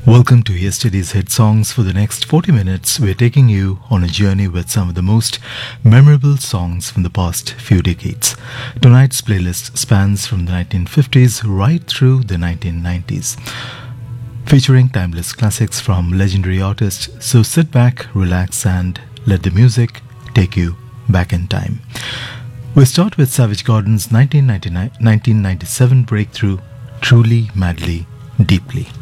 Welcome to Yesterday's Hit Songs. For the next 40 minutes, we're taking you on a journey with some of the most memorable songs from the past few decades. Tonight's playlist spans from the 1950s right through the 1990s, featuring timeless classics from legendary artists. So sit back, relax, and let the music take you back in time. We start with Savage Garden's 1997 breakthrough, Truly, Madly, Deeply.